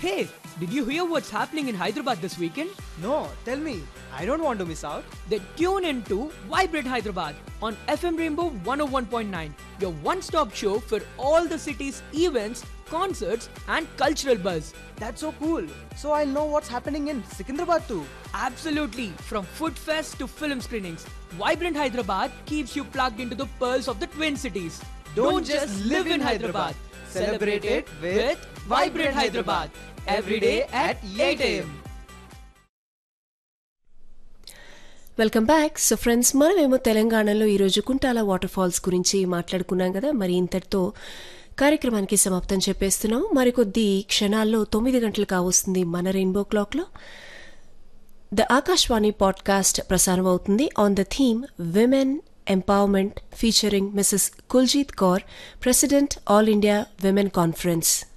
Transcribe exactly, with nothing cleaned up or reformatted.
Hey, did you hear what's happening in Hyderabad this weekend? No, tell me. I don't want to miss out. Then tune in to Vibrate Hyderabad on F M Rainbow one oh one point nine, your one-stop show for all the city's events, concerts and cultural buzz. That's so cool. So I'll know what's happening in Secunderabad too. Absolutely, from food fest to film screenings, Vibrant Hyderabad keeps you plugged into the pearls of the Twin Cities. Don't Don't just just live in Hyderabad. Celebrate it with Vibrant Hyderabad. Every day at eight a m welcome back. So friends, మనమేమో తెలంగాణలో ఈరోజు Kuntala water falls గురించి మాట్లాడుకున్నాం కదా. మరి ఇంతటితో కార్యక్రమానికి సమాప్తం చెప్పేస్తున్నాం. మరికొద్ది క్షణాల్లో తొమ్మిది గంటలు కావస్తుంది మన రెయిన్బో క్లాక్లో. ద ఆకాశవాణి పాడ్కాస్ట్ ప్రసారం అవుతుంది on the theme women empowerment featuring Mrs Kuljeet Kaur, president all India women conference.